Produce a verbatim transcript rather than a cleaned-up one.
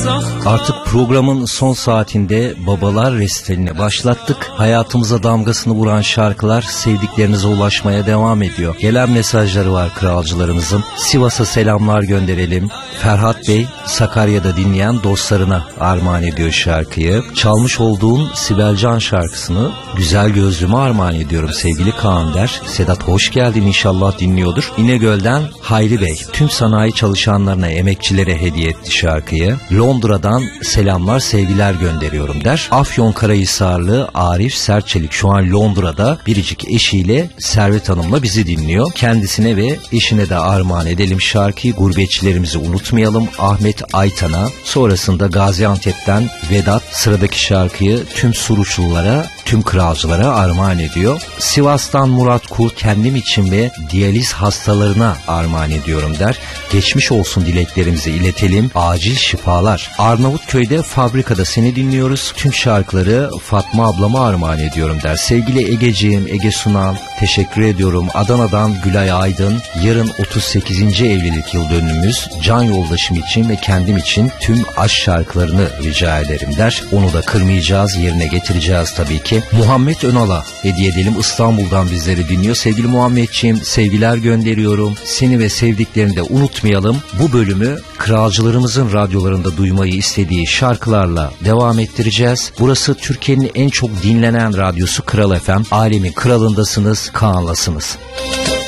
Artık programın son saatinde babalar resitaline başlattık. Hayatımıza damgasını vuran şarkılar sevdiklerinize ulaşmaya devam ediyor. Gelen mesajları var kralcılarımızın. Sivas'a selamlar gönderelim. Ferhat Bey Sakarya'da dinleyen dostlarına armağan ediyor şarkıyı. Çalmış olduğum Sibel Can şarkısını güzel gözlüme armağan ediyorum sevgili Kaan der. Sedat hoş geldin, inşallah dinliyordur. İnegöl'den Hayri Bey tüm sanayi çalışanlarına, emekçilere hediye etti şarkıyı. Londra'dan selamlar sevgiler gönderiyorum der. Afyonkarahisarlı Arif Sertçelik şu an Londra'da biricik eşiyle Servet Hanım'la bizi dinliyor. Kendisine ve eşine de armağan edelim şarkıyı. Gurbetçilerimizi unutmayalım. Ahmet Aytan'a, sonrasında Gaziantep'ten Vedat sıradaki şarkıyı tüm Suruçlulara, tüm kralcılara armağan ediyor. Sivas'tan Murat Kul kendim için ve diyaliz hastalarına armağan ediyorum der. Geçmiş olsun dileklerimizi iletelim. Acil şifalar. Arnavutköy'de fabrikada seni dinliyoruz. Tüm şarkıları Fatma ablama armağan ediyorum der. Sevgili Egeciğim, Ege Sunan teşekkür ediyorum. Adana'dan Gülay Aydın, yarın otuz sekizinci evlilik yıl dönümümüz. Can yoldaşım için ve kendim için tüm aşk şarkılarını rica ederim der. Onu da kırmayacağız, yerine getireceğiz tabii ki. Muhammed Önal'a hediye edelim. İstanbul'dan bizleri dinliyor. Sevgili Muhammedciğim, sevgiler gönderiyorum. Seni ve sevdiklerini de unutmayalım. Bu bölümü kralcılarımızın radyolarında duymayı istediği şarkılarla devam ettireceğiz. Burası Türkiye'nin en çok dinlenen radyosu Kral F M. Alemin kralındasınız, Kaan'lasınız.